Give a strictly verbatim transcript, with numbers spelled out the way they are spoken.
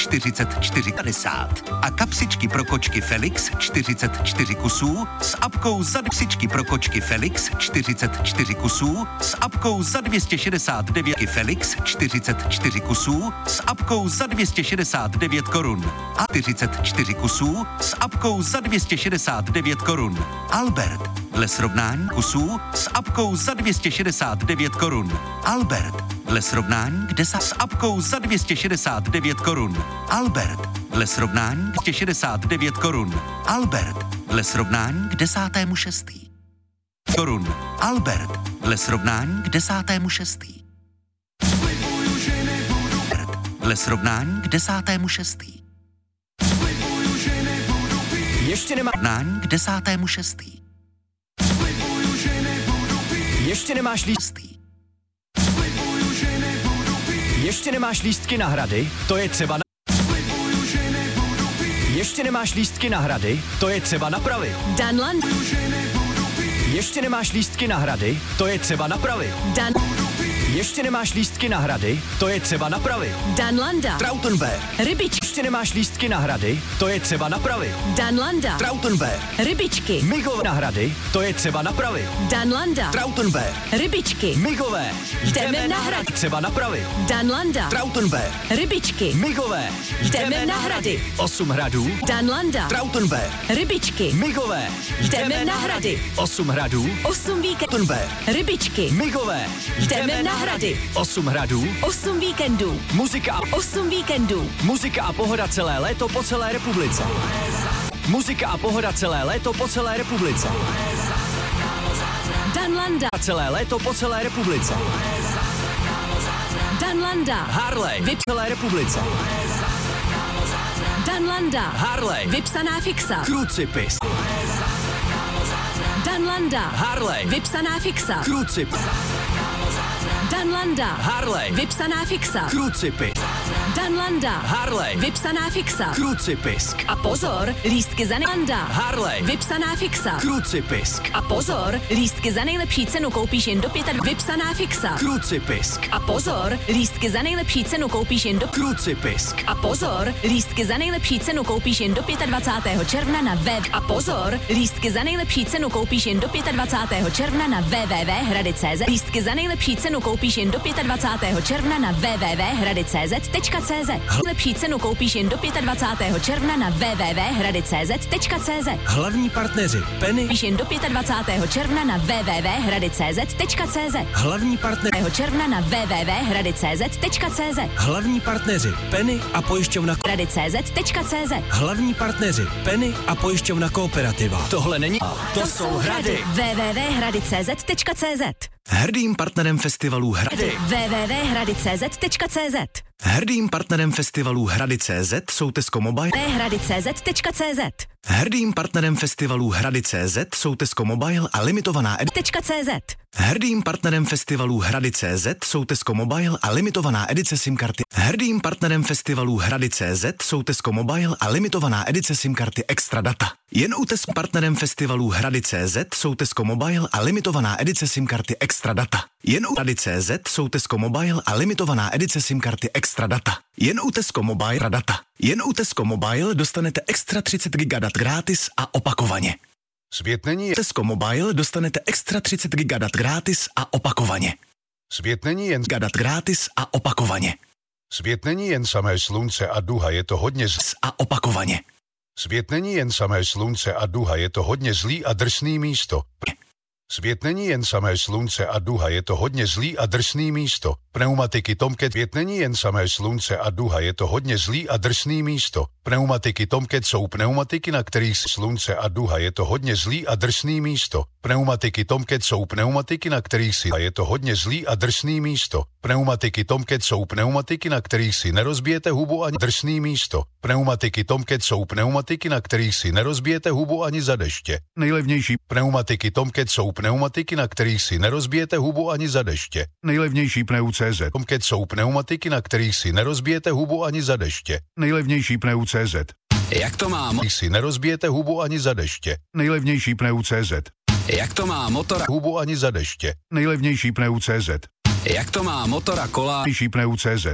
čtyřicet čtyři padesát. A kapsičky pro kočky Felix čtyřicet čtyři kusů s apkou za kapsičky pro kočky Felix čtyřicet čtyři kusů s apkou za dvě stě šedesát devět Felix čtyřicet čtyři kusů s apkou za dvě stě šedesát devět korun. A čtyřicet čtyři kusů s apkou za dvě stě šedesát devět korun. Albert dle srovnání kusů s apkou za dvě stě šedesát devět korun. Albert dle srovnání kde sa s apkou za dvě stě šedesát devět korun. Albert dle srovnání dvě stě šedesát devět korun. Albert dle srovnání k desátému šestý. Korun. Albert dle srovnání k desátému šestý. Albert dle srovnání k desátému šestý. Ještě nemá... Srovnání k desátému šestý. Ještě nemáš lístky. Ještě nemáš lístky na Hrady? To je třeba na... Ještě nemáš lístky na Hrady? To je třeba napravit. Danland. Ještě nemáš lístky na Hrady? To je třeba napravit. Dan. Ještě nemáš lístky na Hrady? To je třeba napravit. Danlanda. Trautenberg. Rybičky. Ještě nemáš lístky na Hrady? To je třeba napravit. Danlanda. Trautenberg. Rybičky. Migové na Hrady? To je třeba napravit. Danlanda. Trautenberg. Rybičky. Migové. Jdeme na Hrady. Třeba napravit. Danlanda. Trautenberg. Rybičky. Migové. Jdeme na Hrady. Osm hradů. Danlanda. Trautenberg. Rybičky. Migové. Jdeme na Hrady. Osm hradů. Osm víkendů. Trautenberg. Rybičky. Migové. Jdeme na Hrady. Osm hradů. Osm víkendů. Muzika a... Osm víkendů. Muzika a pohoda celé léto po celé republice. Muzika a pohoda celé léto po celé republice. Danlanda. Celé léto po celé republice. Danlanda. Harley. Vyp celé republice. Danlanda. Harley. Vypsaná fixa. Krucipis. Danlanda. Harley. Vypsaná fixa. Krucipis. Danlanda. Harley. Vypsaná fixa. Krucipis. Danlanda. Harley. Vypsaná fixa. Krucipisk. A pozor, lístky za Danlanda. Harley. Vypsaná fixa. Krucipisk. A pozor, lístky za nejlepší cenu koupíš jen do pěti. Vypsaná fixa. Krucipisk. A pozor, lístky za nejlepší cenu koupíš jen do Krucipisk. A pozor, lístky za nejlepší cenu koupíš jen do dvacátého pátého června na web. A pozor, lístky za nejlepší cenu koupíš jen do dvacátého pátého června na w w w tečka hrady tečka c z. Lístky za nejlepší cenu koupíš jen do dvacátého pátého června na w w w tečka hrady tečka c z tečka c z. Lepší cenu koupíš jen do dvacátého pátého června na w w w tečka hrady tečka c z tečka c z. Hlavní partneři Penny. Píš jen do dvacátého pátého června na w w w tečka hrady tečka c z tečka c z. Hlavní partneři června na w w w tečka hrady tečka c z tečka c z. Hlavní partneři Penny a pojišťovna hrady tečka c z tečka c z. Hlavní partneři Penny a pojišťovna Kooperativa. Tohle není. To, to jsou Hrady. w w w tečka hrady tečka c z tečka c z. Hrdým partnerem festivalů Hrady. w w w tečka hrady tečka c z tečka c z. Hrdým partnerem festivalů Hrady tečka c z jsou Tesco Mobile. hrady tečka c z tečka c z. Hrdým partnerem festivalů Hrady tečka c z jsou Tesco Mobile a limitovaná edice. .cz. Hrdým partnerem festivalů Hrady tečka c z jsou Tesco Mobile a limitovaná edice SIM karty. Hrdým partnerem festivalů Hrady tečka c z jsou Tesco Mobile a limitovaná edice SIM karty Extra Data. Jen u Tesco partnerem festivalů Hrady tečka c z jsou Tesco Mobile a limitovaná edice SIM karty Extra Data. Jen u Hrady tečka c z jsou Tesco Mobile a limitovaná edice SIM karty Extra Data. Jen u Tesco Mobile data. Jen u Tesco Mobile dostanete extra třicet gigadat gratis a opakovaně. Svět není jen... Tesco Mobile dostanete extra třicet gigadat gratis a opakovaně. Svět není jen... Gigadat gratis a opakovaně. Svět není jen samé slunce a duha, je to hodně z... A opakovaně. Svět není jen samé slunce a duha, je to hodně zlý a drsný místo. Svět není jen samé slunce a duha, je to hodně zlý a drsný místo. Pneumatiky Tomcat. Svět není jen samé slunce a duha, je to hodně zlý a drsný místo. Pneumatiky Tomcat jsou pneumatiky, na kterých slunce a duha, je to hodně zlý a drsný místo. Pneumatiky Tomcat jsou pneumatiky, na kterých si a je to hodně zlý a drsný místo. Pneumatiky Tomcat jsou pneumatiky, na kterých si nerozbijete hubu ani drsný místo. Pneumatiky Tomcat jsou pneumatiky, na kterých si nerozbijete hubu ani za deště. Nejlevnější pneumatiky Tomcat jsou pneumatiky, na kterých si nerozbijete hubu ani za deště. Nejlevnější pneu tečka cé zet. Tomcat jsou pneumatiky, na kterých si nerozbijete hubu ani za deště. Nejlevnější pneu tečka cé zet. Jak to má? Když si nerozbijete hubu ani za deště. Nejlevnější pneu tečka cé zet. Jak to má motora? Hubu ani za deště. Nejlevnější pneu tečka cé zet. Jak to má motora kola? Nejlevnější pneu tečka cé zet.